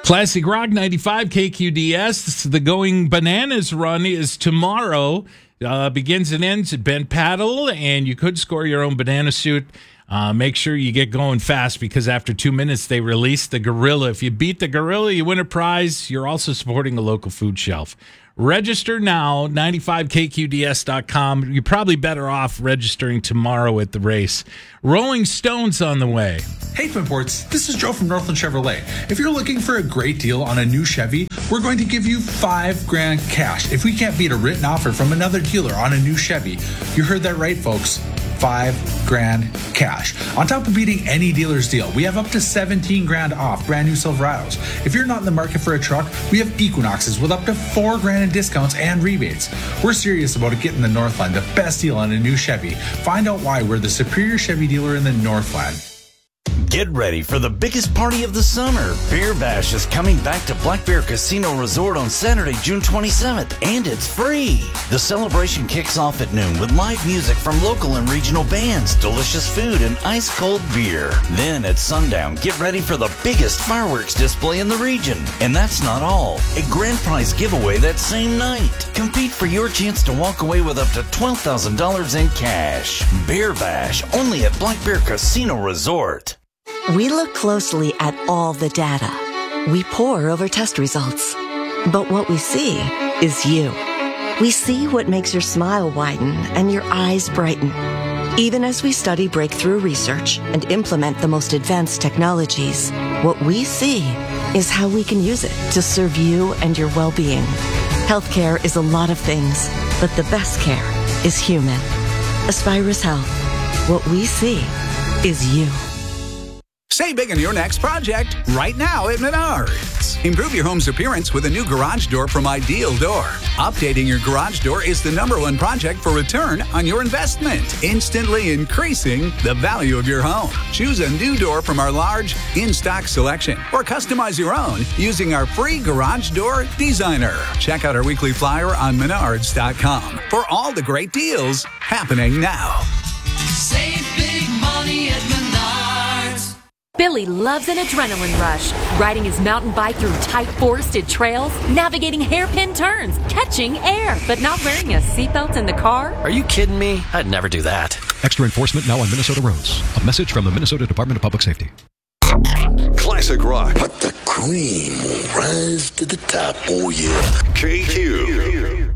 Classic Rock 95 KQDS. The Going Bananas run is tomorrow. Begins and ends at Bent Paddle, and you could score your own banana suit. Make sure you get going fast because after 2 minutes, they release the gorilla. If you beat the gorilla, you win a prize. You're also supporting a local food shelf. Register now, 95kqds.com. You're probably better off registering tomorrow at the race. Rolling Stones on the way. Hey, Twin Ports, this is Joe from Northland Chevrolet. If you're looking for a great deal on a new Chevy, we're going to give you $5,000 cash if we can't beat a written offer from another dealer on a new Chevy. You heard that right, folks. $5,000 cash. On top of beating any dealer's deal, we have up to $17,000 off brand new Silverados. If you're not in the market for a truck, we have Equinoxes with up to $4,000 in discounts and rebates. We're serious about getting the Northland the best deal on a new Chevy. Find out why we're the superior Chevy dealer in the Northland. Get ready for the biggest party of the summer. Beer Bash is coming back to Black Bear Casino Resort on Saturday, June 27th, and it's free. The celebration kicks off at noon with live music from local and regional bands, delicious food, and ice-cold beer. Then at sundown, get ready for the biggest fireworks display in the region. And that's not all. A grand prize giveaway that same night. Compete for your chance to walk away with up to $12,000 in cash. Beer Bash, only at Black Bear Casino Resort. We look closely at all the data. We pore over test results. But what we see is you. We see what makes your smile widen and your eyes brighten. Even as we study breakthrough research and implement the most advanced technologies, what we see is how we can use it to serve you and your well-being. Healthcare is a lot of things, but the best care is human. Aspirus Health. What we see is you. Save big on your next project right now at Menards. Improve your home's appearance with a new garage door from Ideal Door. Updating your garage door is the #1 project for return on your investment, instantly increasing the value of your home. Choose a new door from our large in-stock selection or customize your own using our free garage door designer. Check out our weekly flyer on Menards.com for all the great deals happening now. Save big money at Menards. Billy loves an adrenaline rush, riding his mountain bike through tight forested trails, navigating hairpin turns, catching air, but not wearing a seatbelt in the car. Are you kidding me? I'd never do that. Extra enforcement now on Minnesota roads. A message from the Minnesota Department of Public Safety. Classic Rock. But the cream will rise to the top, oh yeah. KQ.